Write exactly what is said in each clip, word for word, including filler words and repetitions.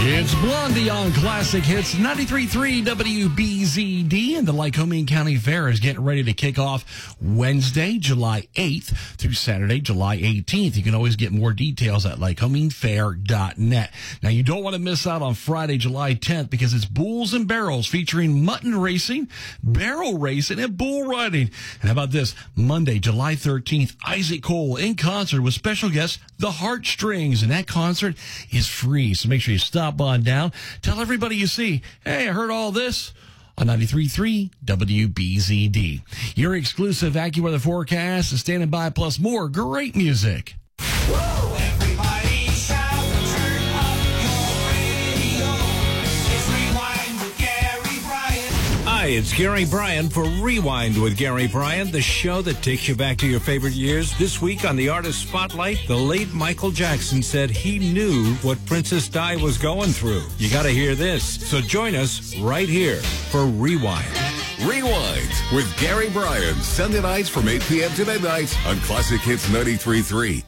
It's Blondie on Classic Hits ninety-three point three W B Z D, and the Lycoming County Fair is getting ready to kick off Wednesday, July eighth through Saturday, July eighteenth. You can always get more details at lycoming fair dot net. Now, you don't want to miss out on Friday, July tenth, because it's Bulls and Barrels featuring mutton racing, barrel racing, and bull riding. And how about this? Monday, July thirteenth, Isaac Cole in concert with special guest, The Heartstrings, and that concert is free. So make sure you stop on down. Tell everybody you see, hey, I heard all this on ninety-three point three W B Z D. Your exclusive AccuWeather forecast is standing by, plus more great music. Woo! Everybody shout, turn up your radio. It's Rewind with Gary Bryant. Hi, it's Gary Bryant for Rewind with Gary Bryant, the show that takes you back to your favorite years. This week on the Artist Spotlight, the late Michael Jackson said he knew what Princess Di was going through. You got to hear this. So join us right here for Rewind. Rewind with Gary Bryant, Sunday nights from eight p.m. to midnight on Classic Hits ninety-three point three.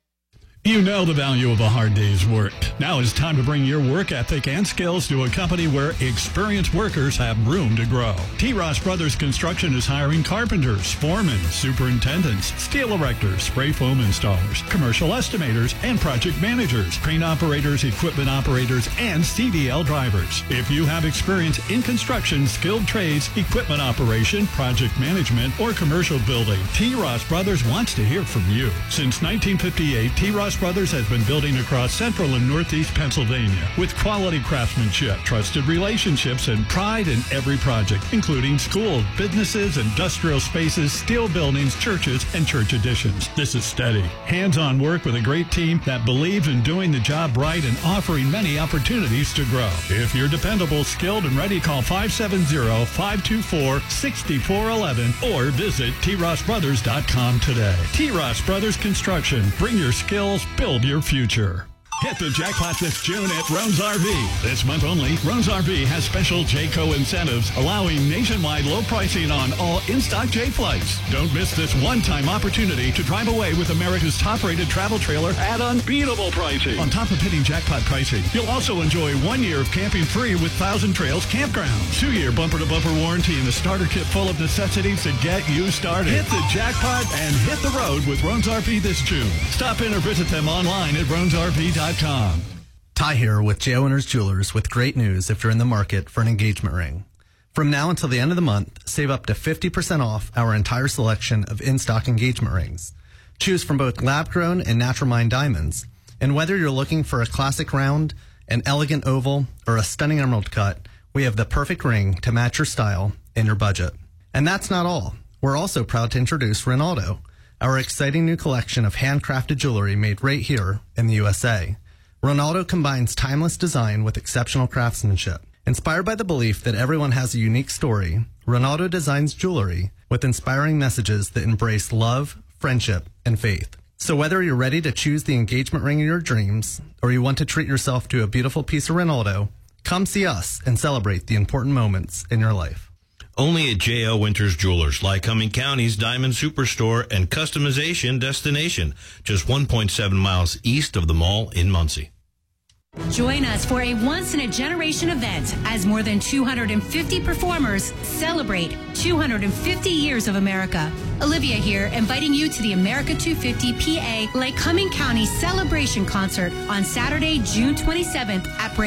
You know the value of a hard day's work. Now it's time to bring your work ethic and skills to a company where experienced workers have room to grow. T. Ross Brothers Construction is hiring carpenters, foremen, superintendents, steel erectors, spray foam installers, commercial estimators, and project managers, crane operators, equipment operators, and C D L drivers. If you have experience in construction, skilled trades, equipment operation, project management, or commercial building, T. Ross Brothers wants to hear from you. Since nineteen fifty-eight, T. Ross Brothers has been building across central and northeast Pennsylvania with quality craftsmanship, trusted relationships, and pride in every project, including schools, businesses, industrial spaces, steel buildings, churches, and church additions. This is steady, hands-on work with a great team that believes in doing the job right and offering many opportunities to grow. If you're dependable, skilled, and ready, call five seven zero, five two four, six four one one or visit T Ross Brothers dot com today. T. Ross Brothers Construction. Bring your skills, build your future. Hit the jackpot this June at Roan's R V. This month only, Roan's R V has special Jayco incentives, allowing nationwide low pricing on all in-stock J flights. Don't miss this one-time opportunity to drive away with America's top-rated travel trailer at unbeatable pricing. On top of hitting jackpot pricing, you'll also enjoy one year of camping free with Thousand Trails Campgrounds, two-year bumper-to-bumper warranty, and a starter kit full of necessities to get you started. Hit the jackpot and hit the road with Roan's R V this June. Stop in or visit them online at roans R V dot com. Ty here with J. Owners Jewelers with great news if you're in the market for an engagement ring. From now until the end of the month, save up to fifty percent off our entire selection of in-stock engagement rings. Choose from both lab-grown and natural mined diamonds. And whether you're looking for a classic round, an elegant oval, or a stunning emerald cut, we have the perfect ring to match your style and your budget. And that's not all. We're also proud to introduce Ronaldo, our exciting new collection of handcrafted jewelry made right here in the U S A. Ronaldo combines timeless design with exceptional craftsmanship. Inspired by the belief that everyone has a unique story, Ronaldo designs jewelry with inspiring messages that embrace love, friendship, and faith. So whether you're ready to choose the engagement ring of your dreams, or you want to treat yourself to a beautiful piece of Ronaldo, come see us and celebrate the important moments in your life. Only at J L Winters Jewelers, Lycoming County's Diamond Superstore and customization destination, just one point seven miles east of the mall in Muncie. Join us for a once-in-a-generation event as more than two hundred fifty performers celebrate two hundred fifty years of America. Olivia here, inviting you to the America two fifty P A Lycoming County Celebration Concert on Saturday, June twenty-seventh at Brand